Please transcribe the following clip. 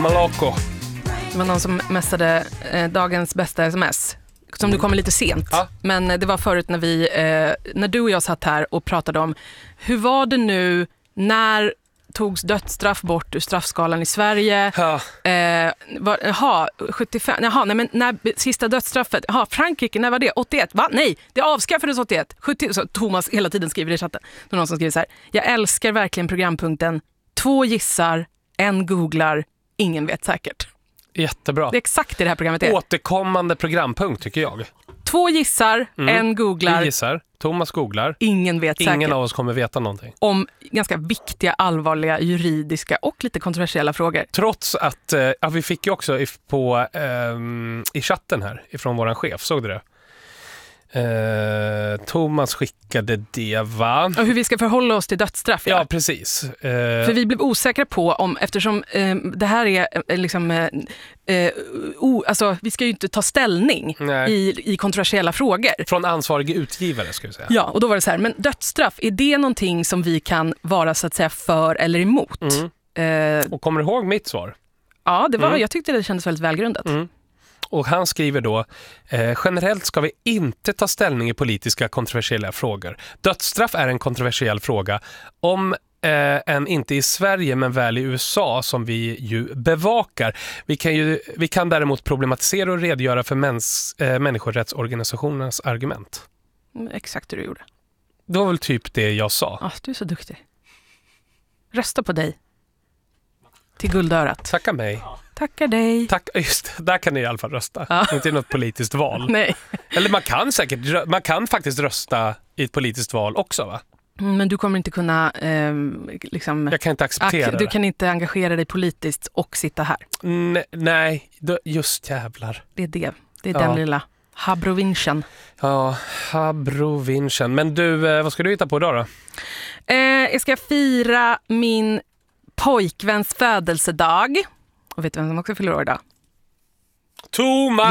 Malocco. Det var någon som mässade dagens bästa sms. Som du kommer lite sent. Ja. Men det var förut när du och jag satt här och pratade om hur var det nu när togs dödsstraff bort ur straffskalan i Sverige? Ja. 75. Jaha, nej, men när sista dödsstraffet. Jaha, Frankrike, när var det? 81. Va? Nej, det avskaffades 81. 70. Så Thomas hela tiden skriver i chatten. Det är någon som skriver så här: jag älskar verkligen programpunkten 2 gissar, 1 googlar, ingen vet säkert. Jättebra. Det är exakt det här programmet är. Återkommande programpunkt tycker jag. 2 gissar, 1 googlar. Vi gissar, Thomas googlar. Ingen vet säkert. Ingen av oss kommer veta någonting. Om ganska viktiga, allvarliga, juridiska och lite kontroversiella frågor. Trots att vi fick ju också i chatten här ifrån våran chef, såg du det? Thomas skickade det, va? Och hur vi ska förhålla oss till dödsstraff. Ja, precis. För vi blev osäkra på om, eftersom det här är liksom alltså, vi ska ju inte ta ställning i kontroversiella frågor. Från ansvarig utgivare ska vi säga. Ja, och då var det så här, men dödsstraff, är det någonting som vi kan vara så att säga för eller emot? Och kommer du ihåg mitt svar? Ja, det var, jag tyckte det kändes väldigt välgrundat. Och han skriver då, generellt ska vi inte ta ställning i politiska kontroversiella frågor. Dödsstraff är en kontroversiell fråga om än inte i Sverige men väl i USA som vi ju bevakar. Vi kan däremot problematisera och redogöra för människorättsorganisationernas argument. Exakt det du gjorde. Det var väl typ det jag sa. Ja, du är så duktig. Rösta på dig. Till guldörat. Tacka mig. Tackar dig. Tack, just där kan ni i alla fall rösta. Ja. Inte i något politiskt val. Nej. Eller man kan faktiskt rösta i ett politiskt val också, va? Men du kommer inte kunna liksom... Jag kan inte acceptera det. Du kan inte engagera dig politiskt och sitta här. Nej, just jävlar. Det är den lilla habrovinchen. Ja, habrovinchen. Men du, vad ska du hitta på idag då? Jag ska fira min pojkväns födelsedag. Och vet du vem som också fyller år idag? Thomas!